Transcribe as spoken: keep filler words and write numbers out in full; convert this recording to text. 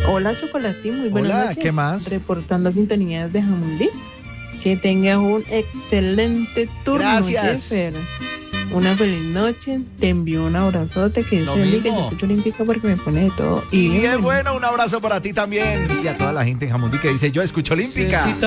Hola, Chocolatín, muy buenas Hola, noches. ¿qué más? Reportando sintonías de Jamundí. Que tengas un excelente turno, Gracias. Jeffer. Una feliz noche. Te envío un abrazote. Que Dios Lo te bendiga. mismo. Yo escucho Olímpica porque me pone de todo. Y bien bueno. bueno, un abrazo para ti también. Y a toda la gente en Jamundí que dice, yo escucho Olímpica.